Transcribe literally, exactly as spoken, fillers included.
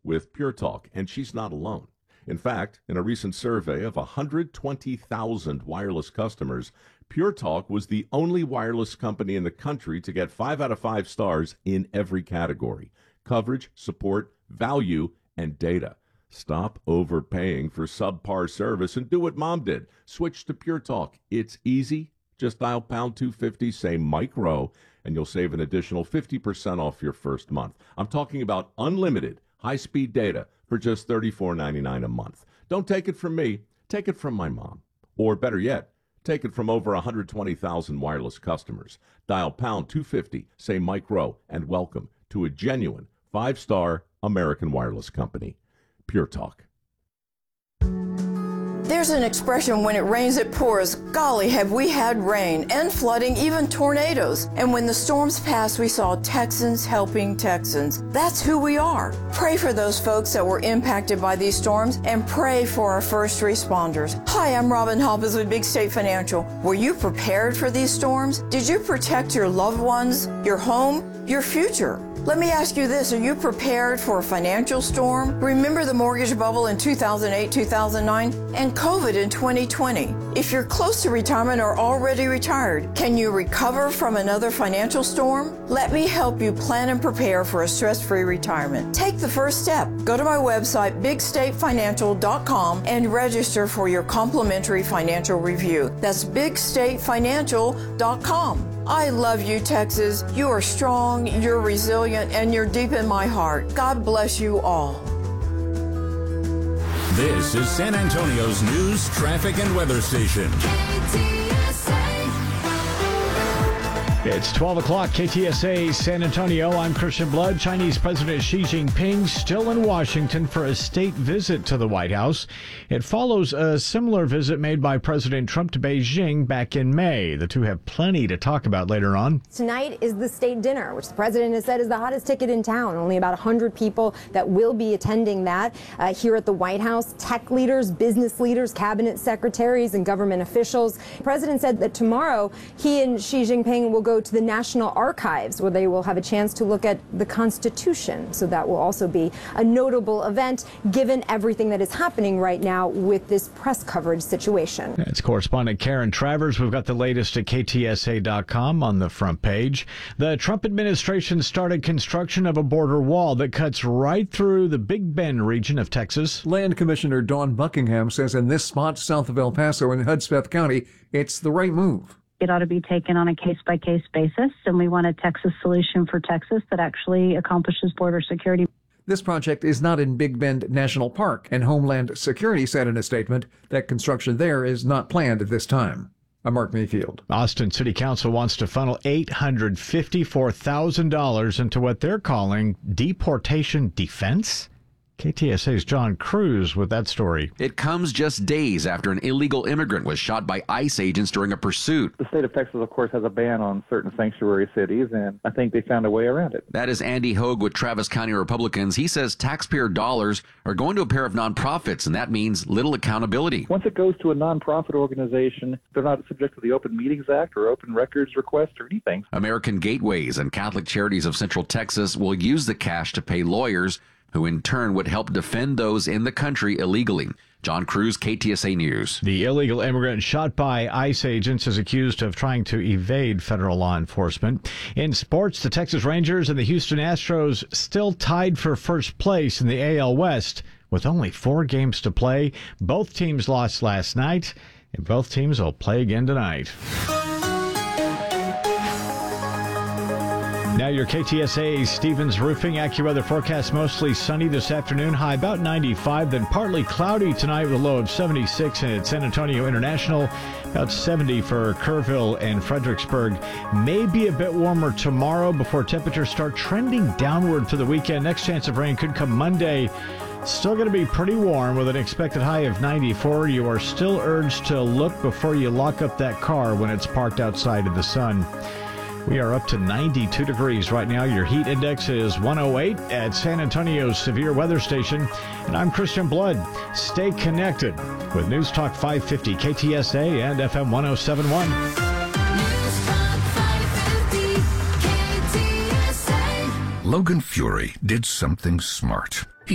with Pure Talk, and she's not alone. In fact, in a recent survey of one hundred twenty thousand wireless customers, Pure Talk was the only wireless company in the country to get five out of five stars in every category: coverage, support, value, and data. Stop overpaying for subpar service and do what Mom did. Switch to Pure Talk. It's easy. Just dial pound two fifty, say Mike Rowe, and you'll save an additional fifty percent off your first month. I'm talking about unlimited high-speed data for just thirty-four ninety-nine a month. Don't take it from me. Take it from my mom. Or better yet, take it from over one hundred twenty thousand wireless customers. Dial pound two fifty, say Mike Rowe, and welcome to a genuine five-star American wireless company. Pure Talk. There's an expression, when it rains, it pours. Golly, have we had rain and flooding, even tornadoes. And when the storms passed, we saw Texans helping Texans. That's who we are. Pray for those folks that were impacted by these storms, and pray for our first responders. Hi, I'm Robin Hoppes with Big State Financial. Were you prepared for these storms? Did you protect your loved ones, your home, your future? Let me ask you this, are you prepared for a financial storm? Remember the mortgage bubble in two thousand eight, two thousand nine, and COVID in twenty twenty. If you're close to retirement or already retired, can you recover from another financial storm? Let me help you plan and prepare for a stress-free retirement. Take the first step. Go to my website, big state financial dot com, and register for your complimentary financial review. That's big state financial dot com. I love you, Texas. You are strong, you're resilient, and you're deep in my heart. God bless you all. This is San Antonio's news, traffic, and weather station. It's twelve o'clock, K T S A San Antonio. I'm Christian Blood. Chinese President Xi Jinping still in Washington for a state visit to the White House. It follows a similar visit made by President Trump to Beijing back in May. The two have plenty to talk about later on. Tonight is the state dinner, which the president has said is the hottest ticket in town. Only about one hundred people that will be attending that uh, here at the White House. Tech leaders, business leaders, cabinet secretaries, and government officials. The president said that tomorrow he and Xi Jinping will go to the National Archives, where they will have a chance to look at the Constitution. So that will also be a notable event, given everything that is happening right now with this press coverage situation. It's correspondent Karen Travers. We've got the latest at K T S A dot com on the front page. The Trump administration started construction of a border wall that cuts right through the Big Bend region of Texas. Land Commissioner Dawn Buckingham says in this spot south of El Paso in Hudspeth County, it's the right move. It ought to be taken on a case-by-case basis, and we want a Texas solution for Texas that actually accomplishes border security. This project is not in Big Bend National Park, and Homeland Security said in a statement that construction there is not planned at this time. I'm Mark Mayfield. Austin City Council wants to funnel eight hundred fifty-four thousand dollars into what they're calling deportation defense. K T S A's John Cruz with that story. It comes just days after an illegal immigrant was shot by ICE agents during a pursuit. The state of Texas, of course, has a ban on certain sanctuary cities, and I think they found a way around it. That is Andy Hogue with Travis County Republicans. He says taxpayer dollars are going to a pair of nonprofits, and that means little accountability. Once it goes to a nonprofit organization, they're not subject to the Open Meetings Act or open records request or anything. American Gateways and Catholic Charities of Central Texas will use the cash to pay lawyers, who in turn would help defend those in the country illegally. John Cruz, K T S A News. The illegal immigrant shot by ICE agents is accused of trying to evade federal law enforcement. In sports, the Texas Rangers and the Houston Astros still tied for first place in the A L West with only four games to play. Both teams lost last night, and both teams will play again tonight. Now your K T S A Stevens Roofing AccuWeather forecast: mostly sunny this afternoon, high about ninety-five, then partly cloudy tonight with a low of seventy-six at San Antonio International, about seventy for Kerrville and Fredericksburg. Maybe a bit warmer tomorrow before temperatures start trending downward for the weekend. Next chance of rain could come Monday. Still going to be pretty warm with an expected high of ninety-four. You are still urged to look before you lock up that car when it's parked outside in the sun. We are up to ninety-two degrees right now. Your heat index is one oh eight at San Antonio's Severe Weather Station. And I'm Christian Blood. Stay connected with News Talk five fifty K T S A and F M one oh seven point one. News Talk five fifty K T S A. Logan Fury did something smart.